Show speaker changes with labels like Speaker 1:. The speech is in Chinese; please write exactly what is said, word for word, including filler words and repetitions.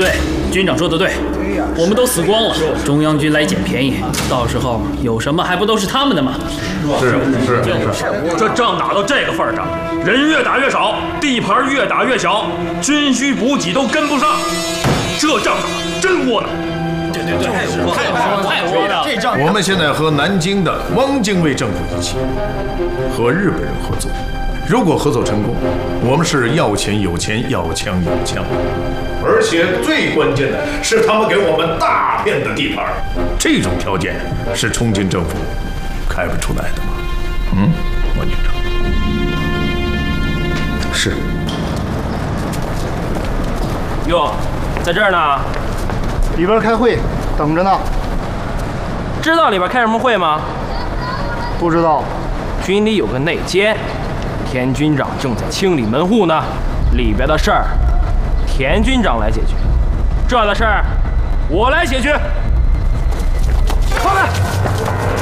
Speaker 1: 对，军长说的对，我们都死光了，中央军来捡便宜，到时候有什么还不都是他们的吗？
Speaker 2: 是是是，
Speaker 3: 这仗打到这个份儿上，人越打越少，地盘越打越小，军需补给都跟不上，这仗打真窝囊。
Speaker 1: 对对对，太窝囊，太窝囊！这仗
Speaker 2: 我们现在和南京的汪精卫政府一起，和日本人合作。如果合作成功，我们是要钱有钱，要枪有枪，而且最关键的是，他们给我们大片的地盘，这种条件是重庆政府开不出来的吗？嗯，汪局长。
Speaker 4: 是。
Speaker 3: 哟，在这儿呢，
Speaker 5: 里边开会，等着呢。
Speaker 3: 知道里边开什么会吗？
Speaker 5: 不知道。
Speaker 3: 军里有个内奸。田军长正在清理门户呢，里边的事儿，田军长来解决，这的事儿，我来解决。